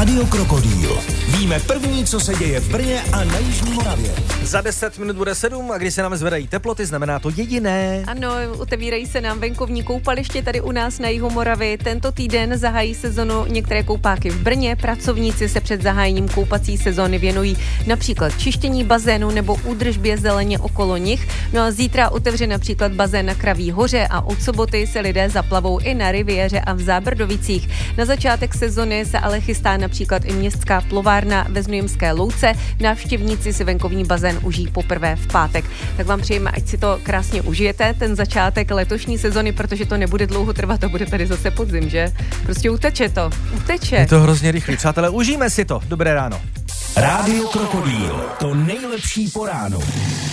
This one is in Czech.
Rádio Krokodýl. Víme první, co se děje v Brně a na Jižní Moravě. Za 10 minut bude 7 a když se nám zvedají teploty, znamená to jediné. Ano, otevírají se nám venkovní koupaliště tady u nás na jihu Moravy. Tento týden zahájí sezonu některé koupáky v Brně. Pracovníci se před zahájením koupací sezóny věnují například čištění bazénu nebo údržbě zeleně okolo nich. No a zítra otevře například bazén na Kraví hoře a od soboty se lidé zaplavou i na Riviéře a v Zábrdovicích. Na začátek sezony se ale chystá například i městská plovárna ve Znojemské Louce. Návštěvníci si venkovní bazén užijí poprvé v pátek. Tak vám přejeme, ať si to krásně užijete, ten začátek letošní sezony, protože to nebude dlouho trvat a bude tady zase podzim, že? Prostě uteče. Je to hrozně rychlý. Přátelé, užijeme si to. Dobré ráno. Rádio Krokodýl. To nejlepší po ránu.